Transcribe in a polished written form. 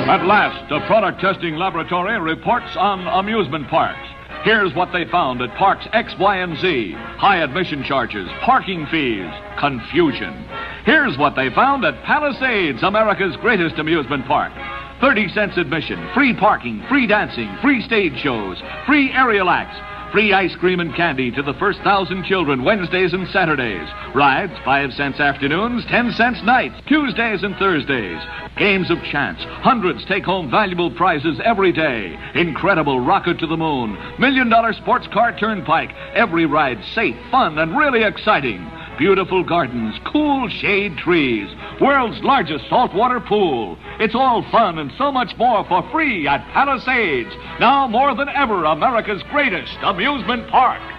At last, a product testing laboratory reports on amusement parks. Here's what they found at parks X, Y, and Z. High admission charges, parking fees, confusion. Here's what they found at Palisades, America's greatest amusement park. 30 cents admission, free parking, free dancing, free stage shows, free aerial acts, free ice cream and candy to the first 1,000 children Wednesdays and Saturdays. Rides, 5 cents afternoons, 10 cents nights, Tuesdays and Thursdays. Games of chance. Hundreds take home valuable prizes every day. Incredible rocket to the moon. $1 million sports car turnpike. Every ride safe, fun, and really exciting. Beautiful gardens, cool shade trees. World's largest saltwater pool. It's all fun and so much more for free at Palisades. Now more than ever, America's greatest amusement park.